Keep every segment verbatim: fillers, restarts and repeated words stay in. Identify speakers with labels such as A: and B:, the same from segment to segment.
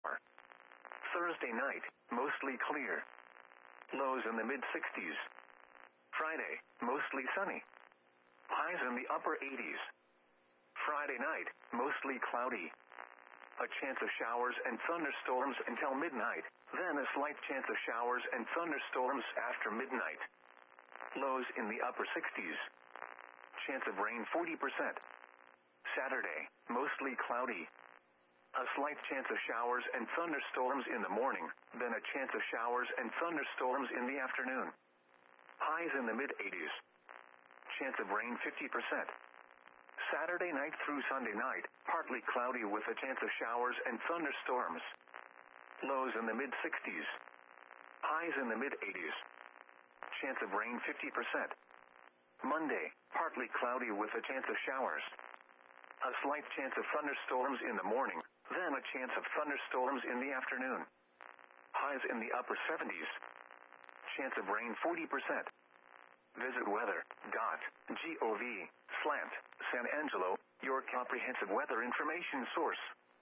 A: Thursday night, mostly clear. Lows in the mid sixties. Friday, mostly sunny. Highs in the upper eighties. Friday night, mostly cloudy. A chance of showers and thunderstorms until midnight, then a slight chance of showers and thunderstorms after midnight. Lows in the upper sixties. Chance of rain forty percent. Saturday, mostly cloudy. A slight chance of showers and thunderstorms in the morning, then a chance of showers and thunderstorms in the afternoon. Highs in the mid eighties. Chance of rain fifty percent. Saturday night through Sunday night, partly cloudy with a chance of showers and thunderstorms. Lows in the mid sixties. Highs in the mid eighties. Chance of rain fifty percent. Monday, partly cloudy with a chance of showers. A slight chance of thunderstorms in the morning, then a chance of thunderstorms in the afternoon. Highs in the upper seventies. Chance of rain forty percent. Visit weather dot gov slash San Angelo, your comprehensive weather information source.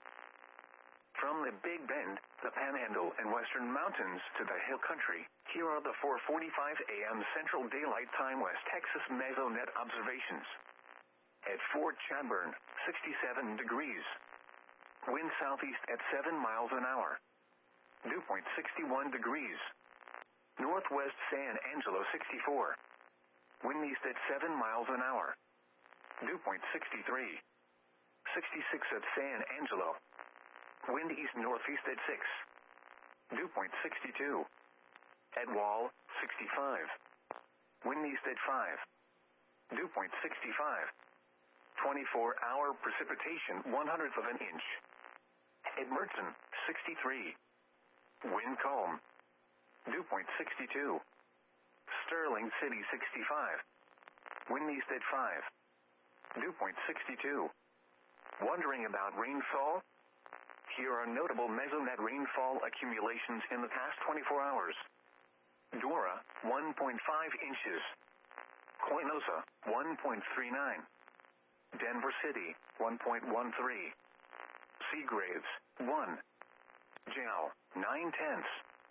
A: From the Big Bend, the Panhandle and Western Mountains to the Hill Country, here are the four forty-five a m Central Daylight Time West Texas Mesonet observations. At Fort Chadbourne, sixty-seven degrees. Wind southeast at seven miles an hour. Dew point sixty-one degrees. Northwest San Angelo sixty-four. Wind east at seven miles an hour. Dew point sixty-three. sixty-six at San Angelo. Wind east northeast at six. Dew point sixty-two. At Wall, sixty-five. Wind east at five. Dew point sixty-five. twenty-four hour precipitation one hundredth of an inch. At Merton, sixty-three. Wind calm. Dew point sixty-two. Sterling City, sixty-five. Wind east at five. Dew point sixty-two. Wondering about rainfall? Here are notable Mesonet rainfall accumulations in the past twenty-four hours. Dora, one point five inches. Coinosa, one point three nine. Denver City, one point one three. Seagraves, one. Jow, nine tenths.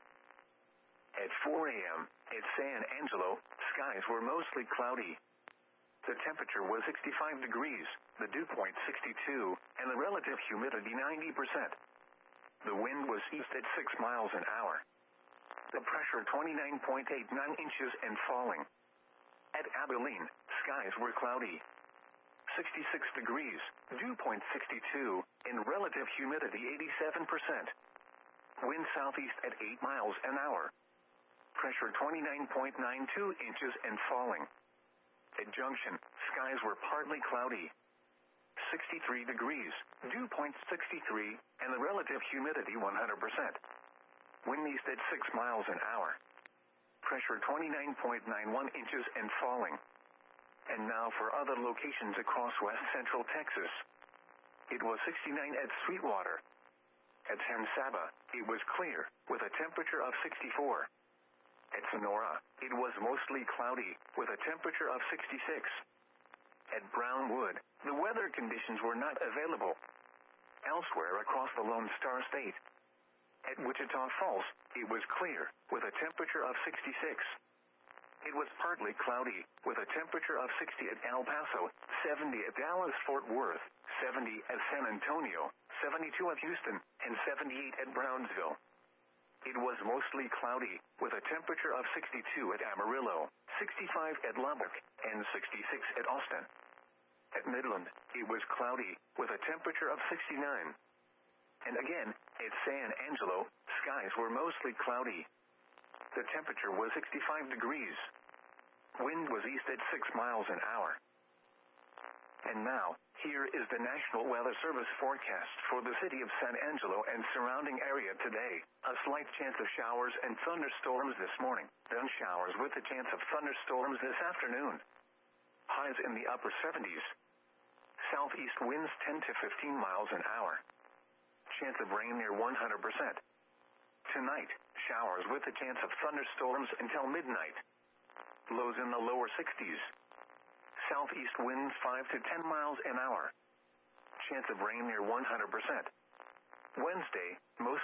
A: At four a m, at San Angelo, skies were mostly cloudy. The temperature was sixty-five degrees, the dew point sixty-two, and the relative humidity ninety percent. The wind was east at six miles an hour. The pressure twenty-nine point eight nine inches and falling. At Abilene, skies were cloudy. sixty-six degrees, dew point sixty-two, and relative humidity eighty-seven percent. Wind southeast at eight miles an hour. Pressure twenty-nine point nine two inches and falling. At Junction, skies were partly cloudy. sixty-three degrees, dew point sixty-three, and the relative humidity one hundred percent. Wind east at six miles an hour. Pressure twenty-nine point nine one inches and falling. And now for other locations across west central Texas. It was sixty-nine at Sweetwater. At San Saba, it was clear, with a temperature of sixty-four. At Sonora, it was mostly cloudy, with a temperature of sixty-six. At Brownwood, the weather conditions were not available. Elsewhere across the Lone Star State. At Wichita Falls, it was clear, with a temperature of sixty-six. It was partly cloudy, with a temperature of sixty at El Paso, seventy at Dallas-Fort Worth, seventy at San Antonio, seventy-two at Houston, and seventy-eight at Brownsville. It was mostly cloudy, with a temperature of sixty-two at Amarillo, sixty-five at Lubbock, and sixty-six at Austin. At Midland, it was cloudy, with a temperature of sixty-nine. And again, at San Angelo, skies were mostly cloudy. The temperature was sixty-five degrees. Wind was east at six miles an hour. And now, here is the National Weather Service forecast for the city of San Angelo and surrounding area today. A slight chance of showers and thunderstorms this morning, then showers with a chance of thunderstorms this afternoon. Highs in the upper seventies. Southeast winds ten to fifteen miles an hour. Chance of rain near one hundred percent. Tonight, showers with a chance of thunderstorms until midnight. Lows in the lower sixties. Southeast winds five to ten miles an hour. Chance of rain near one hundred percent. Wednesday, most